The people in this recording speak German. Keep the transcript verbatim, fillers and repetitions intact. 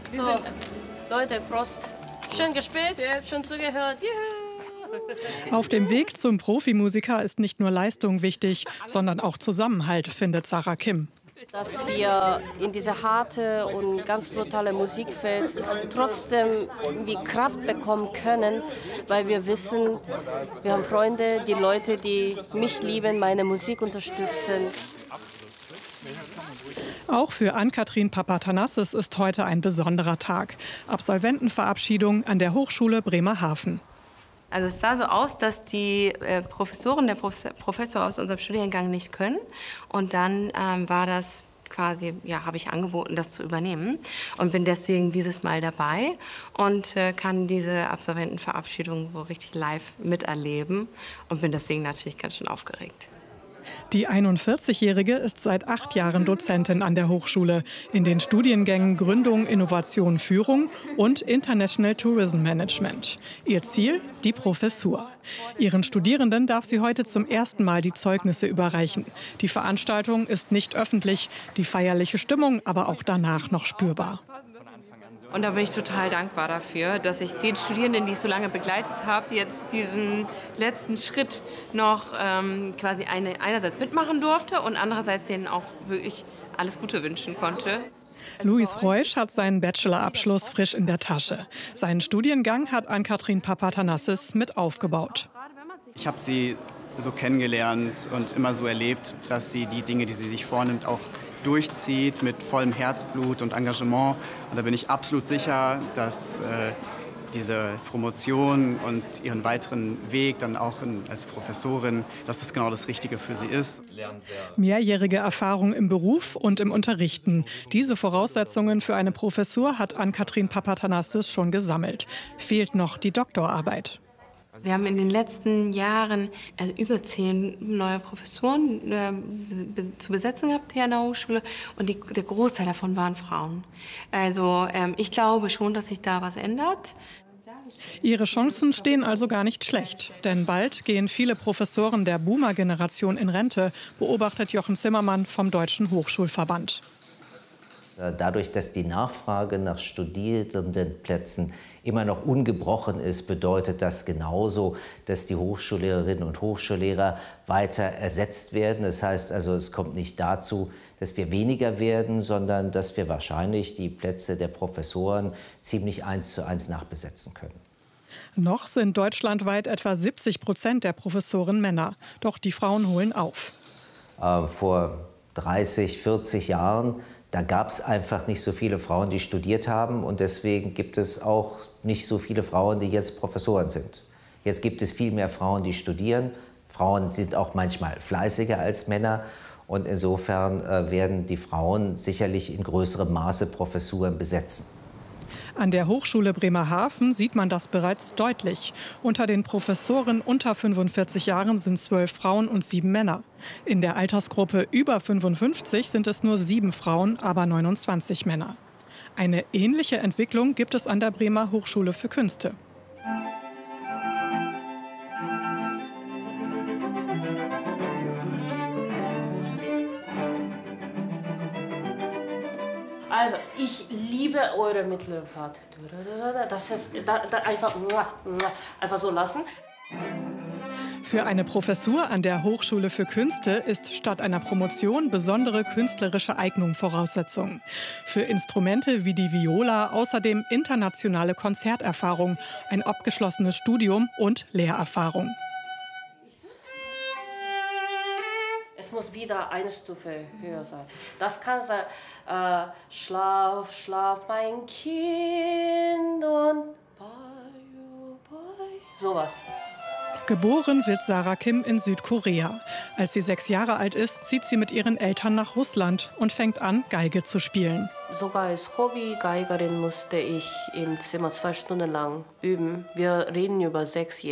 So, Leute, Prost. Schön gespielt, schön zugehört. Juhu. Auf dem Weg zum Profimusiker ist nicht nur Leistung wichtig, sondern auch Zusammenhalt, findet Sarah Kim. Dass wir in diese harte und ganz brutale Musikfeld trotzdem wie Kraft bekommen können, weil wir wissen, wir haben Freunde, die Leute, die mich lieben, meine Musik unterstützen. Auch für Ann-Kathrin Papatanassis ist heute ein besonderer Tag. Absolventenverabschiedung an der Hochschule Bremerhaven. Also es sah so aus, dass die äh, Professoren, der Prof Professor aus unserem Studiengang nicht können. Und dann ähm, war das quasi, ja, habe ich angeboten, das zu übernehmen. Und bin deswegen dieses Mal dabei und äh, kann diese Absolventenverabschiedung so richtig live miterleben. Und bin deswegen natürlich ganz schön aufgeregt. Die einundvierzigjährige ist seit acht Jahren Dozentin an der Hochschule in den Studiengängen Gründung, Innovation, Führung und International Tourism Management. Ihr Ziel? Die Professur. Ihren Studierenden darf sie heute zum ersten Mal die Zeugnisse überreichen. Die Veranstaltung ist nicht öffentlich, die feierliche Stimmung aber auch danach noch spürbar. Und da bin ich total dankbar dafür, dass ich den Studierenden, die ich so lange begleitet habe, jetzt diesen letzten Schritt noch ähm, quasi eine, einerseits mitmachen durfte und andererseits denen auch wirklich alles Gute wünschen konnte. Luis Reusch hat seinen Bachelorabschluss frisch in der Tasche. Seinen Studiengang hat Ann-Kathrin Papatanassis mit aufgebaut. Ich habe sie so kennengelernt und immer so erlebt, dass sie die Dinge, die sie sich vornimmt, auch durchzieht mit vollem Herzblut und Engagement. Und da bin ich absolut sicher, dass äh, diese Promotion und ihren weiteren Weg dann auch in, als Professorin, dass das genau das Richtige für sie ist. Mehrjährige Erfahrung im Beruf und im Unterrichten. Diese Voraussetzungen für eine Professur hat Ann-Kathrin Papatanassis schon gesammelt. Fehlt noch die Doktorarbeit. Wir haben in den letzten Jahren also über zehn neue Professuren äh, be zu besetzen gehabt hier an der Hochschule und die, der Großteil davon waren Frauen. Also ähm, ich glaube schon, dass sich da was ändert. Ihre Chancen stehen also gar nicht schlecht, denn bald gehen viele Professoren der Boomer-Generation in Rente, beobachtet Jochen Zimmermann vom Deutschen Hochschulverband. Dadurch, dass die Nachfrage nach Studierendenplätzen immer noch ungebrochen ist, bedeutet das genauso, dass die Hochschullehrerinnen und Hochschullehrer weiter ersetzt werden. Das heißt also, es kommt nicht dazu, dass wir weniger werden, sondern dass wir wahrscheinlich die Plätze der Professoren ziemlich eins zu eins nachbesetzen können. Noch sind deutschlandweit etwa siebzig Prozent der Professoren Männer. Doch die Frauen holen auf. Äh, vor dreißig, vierzig Jahren Da gab es einfach nicht so viele Frauen, die studiert haben. Und deswegen gibt es auch nicht so viele Frauen, die jetzt Professoren sind. Jetzt gibt es viel mehr Frauen, die studieren. Frauen sind auch manchmal fleißiger als Männer. Und insofern äh, werden die Frauen sicherlich in größerem Maße Professuren besetzen. An der Hochschule Bremerhaven sieht man das bereits deutlich. Unter den Professoren unter fünfundvierzig Jahren sind zwölf Frauen und sieben Männer. In der Altersgruppe über fünfundfünfzig sind es nur sieben Frauen, aber neunundzwanzig Männer. Eine ähnliche Entwicklung gibt es an der Bremer Hochschule für Künste. Also, ich liebe eure mittlere Part. Das ist da, da einfach, einfach so lassen. Für eine Professur an der Hochschule für Künste ist statt einer Promotion besondere künstlerische Eignung Voraussetzung. Für Instrumente wie die Viola außerdem internationale Konzerterfahrung, ein abgeschlossenes Studium und Lehrerfahrung. Es muss wieder eine Stufe höher sein. Das kann sein, äh, Schlaf, Schlaf, mein Kind und bye, bye. Sowas. Geboren wird Sarah Kim in Südkorea. Als sie sechs Jahre alt ist, zieht sie mit ihren Eltern nach Russland und fängt an, Geige zu spielen. Sogar als Hobby-Geigerin musste ich im Zimmer zwei Stunden lang üben. Wir reden über sechs